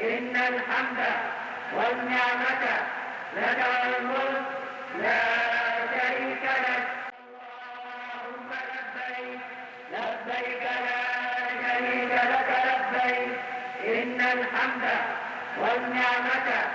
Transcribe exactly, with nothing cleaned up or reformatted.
إن الحمد والنعمة لك والملك لا شريك لك. اللهم لبيك لبيك لا شريك لك لبيك إن الحمد والنعمة